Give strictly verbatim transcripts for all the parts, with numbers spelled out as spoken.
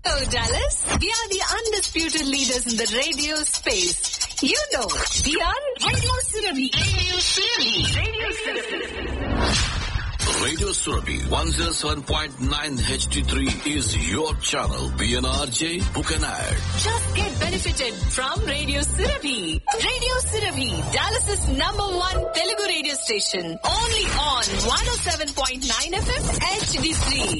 Hello, Dallas. We are the undisputed leaders in the radio space. You know, we are Radio Surabhi. Radio Surabhi. Radio Surabhi. Radio Surabhi one oh seven point nine H D three is your channel. P N R J, book an ad. Just get benefited from Radio Surabhi. Radio Surabhi, Dallas's number one Telugu radio station. Only on one oh seven point nine F M H D three.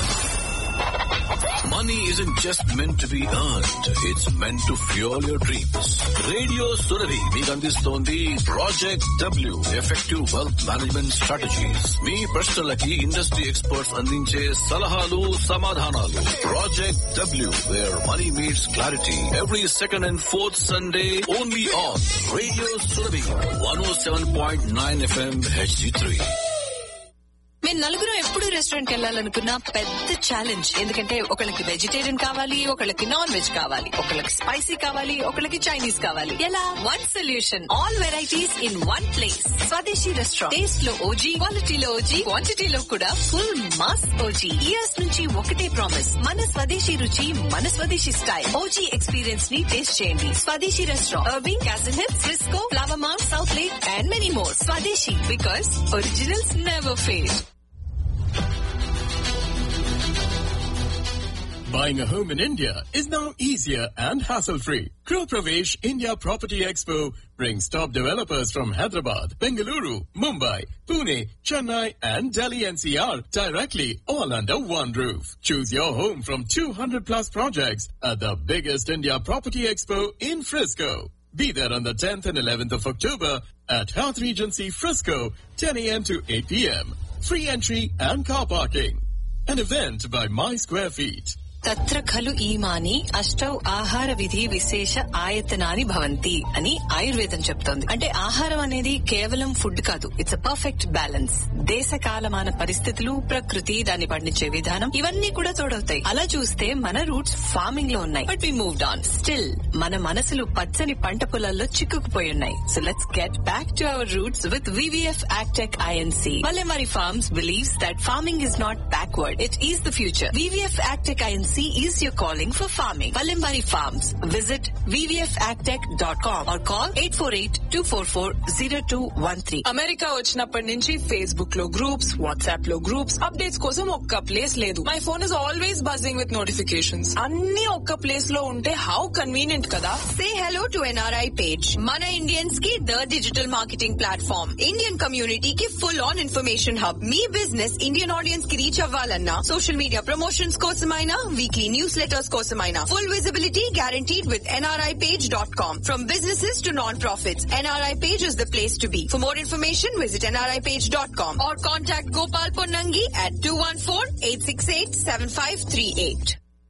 Money isn't just meant to be earned. It's meant to fuel your dreams. Radio Surabhi మీకు అందిస్తోంది project W effective wealth management strategies. మీ ప్రశ్నలకి industry experts అందించే సలహాలు, సమాధానాలు. Project W wear money meets clarity. Every second and fourth Sunday only on radio Surabhi one oh seven point nine FM HD three. మేము నలుగురు ఎప్పుడు restaurant కి వెళ్ళాలనుకున్న పెద్ద challenge. ఎందుకంటే ఒకళ్ళకి వెజిటేరియన్ కావాలి, ఒకళ్ళకి నాన్ వెజ్ కావాలి, ఒకళ్ళకి స్పైసీ కావాలి, ఒకళ్ళకి చైనీస్ కావాలి. ఎలా? One solution, all varieties in one place. స్వదేశీ రెస్టారెంట్. టేస్ట్ లో ఓజీ, క్వాలిటీలో ఓజీ, క్వాంటిటీలో కూడా ఫుల్ మాస్ ఓజీ. ఇయర్స్ నుంచి ఒకటే ప్రామిస్, మన స్వదేశీ రుచి, మన స్వదేశీ స్టైల్. ఓజీ ఎక్స్పీరియన్స్ ని టేస్ట్ చేయండి. స్వదేశీ restaurant, Irving, castle hills, Frisco, flower mark, south lake and many more. స్వదేశీ, because originals never fail. Buying a home in India is now easier and hassle-free. Guroo Pravesh India Property Expo brings top developers from Hyderabad, Bengaluru, Mumbai, Pune, Chennai and Delhi N C R directly all under one roof. Choose your home from two hundred plus projects at the biggest India Property Expo in Frisco. Be there on the tenth and eleventh of October at Health Regency Frisco, ten a.m. to eight p.m. Free entry and car parking. An event by My Square Feet. తత్ర ఖలు ఈమాని అష్టౌ ఆహార విధి విశేష ఆయతనాని భవంతి అని ఆయుర్వేదం చెప్తోంది. అంటే ఆహారం అనేది కేవలం ఫుడ్ కాదు, ఇట్స్ అ పర్ఫెక్ట్ బ్యాలెన్స్. దేశ కాలమాన పరిస్థితులు, ప్రకృతి, దాన్ని పండించే విధానం, ఇవన్నీ కూడా తోడవుతాయి. అలా చూస్తే మన రూట్స్ ఫార్మింగ్ లో ఉన్నాయి, but we moved on. Still మన మనసులు పచ్చని పంట పొలాల్లో చిక్కుకుపోయి ఉన్నాయి. So let's get back to our roots with V V F Agtech I N C. Palamari Farms believes that farming is not backward, it is the future. V V F Agtech I N C is your calling for farming. Palamari Farms. Visit v v f agtech dot com or call eight four eight, two four four, zero two one three. America వచ్చినప్పటి నుంచి Facebook లో groups, WhatsApp లో groups, updates కోసం ఒక్క place లేదు. My phone is always buzzing with notifications. అన్ని ఒక్క place లో ఉంటే హౌ కన్వీనియంట్ కదా. Say hello to N R I page. Mana Indians की the digital marketing platform. Indian community की full on information hub. Me business Indian audience की reach అవ్వాలన్నా, social media promotions కోసమైనా, weekly newsletters కోసమైనా, full visibility guaranteed with N R I page dot com. From businesses to non-profits, N R I page is the place to be. For more information, visit N R I page dot com or contact Gopal Ponnangi at two one four, eight six eight, seven five three eight.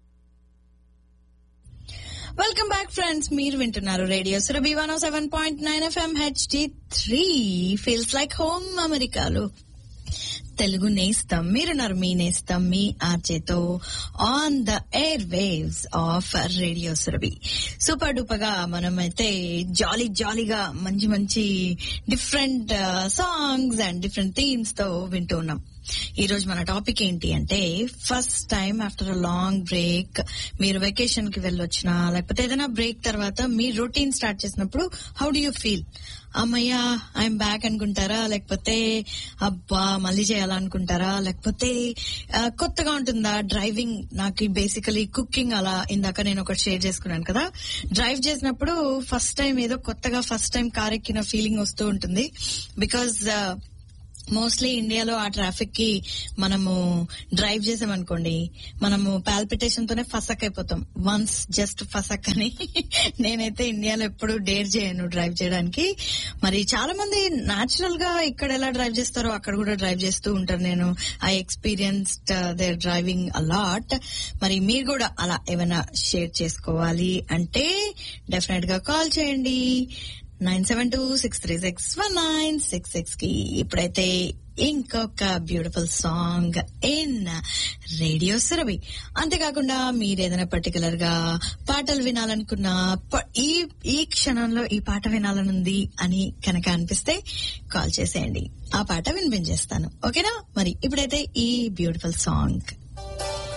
Welcome back friends, మీరు వింటున్నారు radio Surabhi one ఓ seven point nine FM H D three. Feels like home అమెరికాలో తెలుగు నేస్తం. మీరున్నారు మీ నేస్తం మీ ఆర్జేతో on the air waves of radio Surabhi. Super duper గా మనమైతే జాలీ జాలీగా మంచి మంచి different songs and different themes తో వింటూ ఉన్నాం. ఈ రోజు మన టాపిక్ ఏంటి అంటే, first time after a long break మీరు వెకేషన్ కి వెళ్ళొచ్చినా, లేకపోతే ఏదైనా బ్రేక్ తర్వాత మీ రొటీన్ స్టార్ట్ చేసినప్పుడు హౌ డు యూ ఫీల్? అమ్మయ్యా ఐఎమ్ బ్యాక్ అనుకుంటారా, లేకపోతే అబ్బా మళ్ళీ చేయాలనుకుంటారా, లేకపోతే కొత్తగా ఉంటుందా డ్రైవింగ్? నాకు బేసికలీ కుకింగ్ అలా ఇందాక నేను ఒకటి షేర్ చేసుకున్నాను కదా, డ్రైవ్ చేసినప్పుడు ఫస్ట్ టైం ఏదో కొత్తగా ఫస్ట్ టైం కార్ ఎక్కిన ఫీలింగ్ వస్తూ ఉంటుంది. బికాజ్ మోస్ట్లీ ఇండియాలో ఆ ట్రాఫిక్ కి మనము డ్రైవ్ చేసామనుకోండి, మనము పాల్పిటేషన్ తోనే ఫసక్ అయిపోతాం. వన్స్ జస్ట్ ఫసక్ అని. నేనైతే ఇండియాలో ఎప్పుడు డేర్ చేయను డ్రైవ్ చేయడానికి. మరి చాలా మంది న్యాచురల్ గా ఇక్కడ ఎలా డ్రైవ్ చేస్తారో అక్కడ కూడా డ్రైవ్ చేస్తూ ఉంటారు. నేను I experienced there driving allot. మరి మీరు కూడా అలా ఏమైనా షేర్ చేసుకోవాలి అంటే డెఫినెట్ గా కాల్ చేయండి nine seven two six three six one nine six six కి. ఇప్పుడైతే ఇంకొక beautiful song in radio Surabhi. అంతేకాకుండా మీరు ఏదైనా పర్టికులర్ గా పాటలు వినాలనుకున్నా, ఈ ఈ క్షణంలో ఈ పాట వినాలనుంది అని కనుక అనిపిస్తే కాల్ చేసేయండి, ఆ పాట వినిపించేస్తాను. ఓకేనా? మరి ఇప్పుడైతే ఈ బ్యూటిఫుల్ సాంగ్